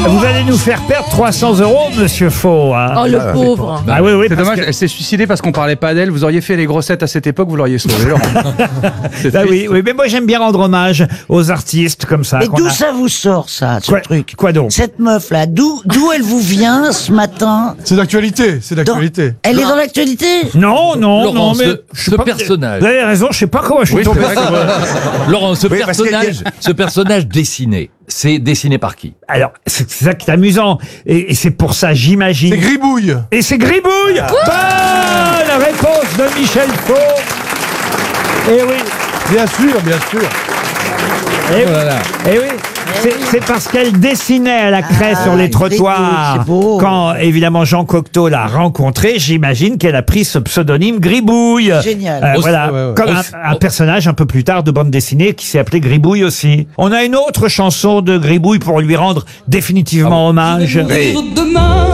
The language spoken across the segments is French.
Vous allez nous faire perdre 300 € monsieur Faux. Hein. Oh, le pauvre. Ah oui, C'est dommage, que... elle s'est suicidée parce qu'on parlait pas d'elle. Vous auriez fait les grossettes à cette époque, vous l'auriez sauvée, Laurent. Bah oui, mais moi j'aime bien rendre hommage aux artistes comme ça. Mais d'où ça vous sort, ça, ce truc? Quoi donc? Cette meuf-là, d'où elle vous vient ce matin? C'est d'actualité, c'est d'actualité. Elle est dans l'actualité? Non, Laurent, mais ce personnage. Vous avez raison, je sais pas comment je suis tombé. Laurent, ce personnage dessiné, c'est dessiné par qui? Alors, c'est ça qui est amusant. Et c'est pour ça, j'imagine. C'est Gribouille. Et c'est Gribouille. Bonne réponse de Michel Faux. Eh oui. Bien sûr, bien sûr. Eh oui. C'est parce qu'elle dessinait à la craie sur les trottoirs. c'est beau. Quand, évidemment, Jean Cocteau l'a rencontré, j'imagine qu'elle a pris ce pseudonyme Gribouille. Génial. Voilà, comme un personnage un peu plus tard de bande dessinée qui s'est appelé Gribouille aussi. On a une autre chanson de Gribouille pour lui rendre définitivement hommage. Demain,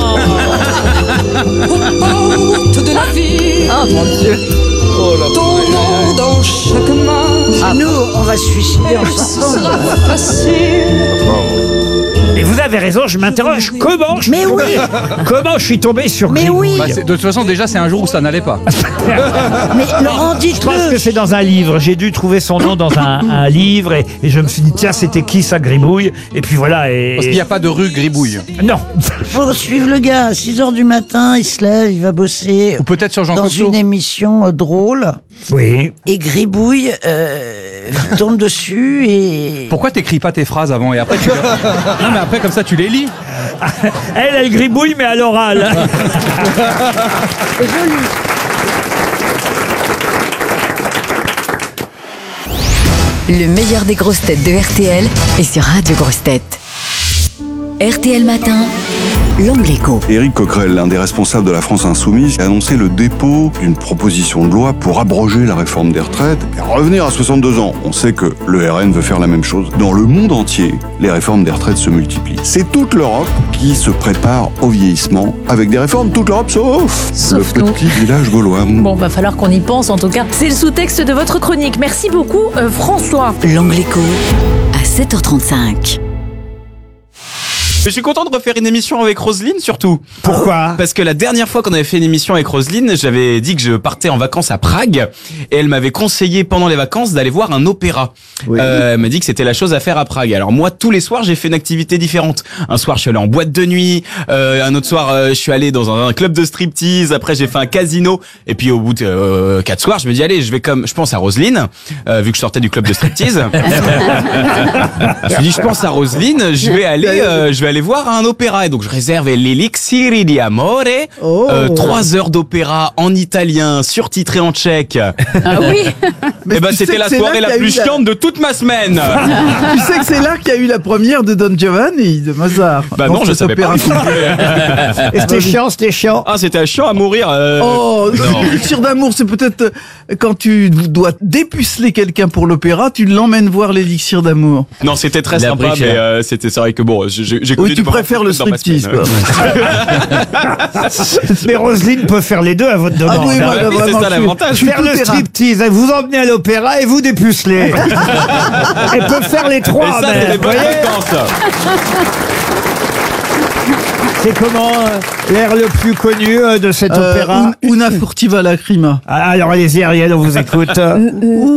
aux portes de la ville, Oh mon Dieu. ton nom dans chaque main, Nous, on va se suicider ce ensemble. sera facile. Et vous avez raison, je m'interroge comment je suis tombé, comment je suis tombé sur Mais Gribouille. oui. De toute façon, déjà, c'est un jour où ça n'allait pas. Mais Laurent, Je pense que dites-le. c'est dans un livre. J'ai dû trouver son nom dans un livre et je me suis dit tiens c'était qui ça Gribouille et puis voilà et Parce qu'il n'y a pas de rue Gribouille. non. Faut suivre le gars. À 6h du matin, il se lève, il va bosser Ou peut-être sur Jean dans Cocteau. une émission drôle. Oui. Et Gribouille tombe dessus et... Pourquoi t'écris pas tes phrases avant et après tu... Non mais après comme ça tu les lis. Elle gribouille mais à l'oral. C'est joli. Le meilleur des grosses têtes de RTL est sur Radio Grosses Têtes. RTL Matin, l'Angle Écho. Éric Coquerel, l'un des responsables de la France Insoumise, a annoncé le dépôt d'une proposition de loi pour abroger la réforme des retraites et revenir à 62 ans. On sait que le RN veut faire la même chose. Dans le monde entier, les réformes des retraites se multiplient. C'est toute l'Europe qui se prépare au vieillissement avec des réformes, toute l'Europe sauf le nous. petit village gaulois. Bon, va falloir qu'on y pense en tout cas. C'est le sous-texte de votre chronique. Merci beaucoup, François. L'Angle Écho à 7h35. Je suis content de refaire une émission avec Roselyne, surtout. Pourquoi? Parce que la dernière fois qu'on avait fait une émission avec Roselyne, j'avais dit que je partais en vacances à Prague et elle m'avait conseillé pendant les vacances d'aller voir un opéra. Elle m'a dit que c'était la chose à faire à Prague. Alors moi, tous les soirs, j'ai fait une activité différente. Un soir, je suis allé en boîte de nuit. Un autre soir, je suis allé dans un club de striptease. Après, j'ai fait un casino. Et puis au bout de 4 soirs, je me dis allez, je pense à Roselyne, vu que je sortais du club de striptease. Je me suis dit je pense à Roselyne, je vais aller voir un opéra et donc je réserve l'Elixir di Amore, 3 heures d'opéra en italien surtitré en tchèque. Ah oui. Et ben c'était la soirée la plus chiante de toute ma semaine. Tu sais que c'est là qu'il y a eu la première de Don Giovanni de Mozart. Bah non, je savais pas. Et c'était chiant. Ah, c'était chiant à mourir. Oh, l'élixir d'amour, c'est peut-être quand tu dois dépuceler quelqu'un pour l'opéra, tu l'emmènes voir l'élixir d'amour. Non, c'était très Il a sympa, pris cher. mais c'est vrai que bon, j'ai Oui, tu préfères le striptease, quoi. Mais Roselyne peut faire les deux à votre demande. Ah oui, hein. voilà, oui, c'est vraiment, ça l'avantage. Faire le striptease, vous emmenez à l'opéra et vous dépucelez. Elle peut faire les Et trois. ça, mais, c'est des vous bonnes voyez, vacances. c'est comment l'air le plus connu de cet opéra? Una furtiva lacrima. Alors allez-y Ariel, on vous écoute.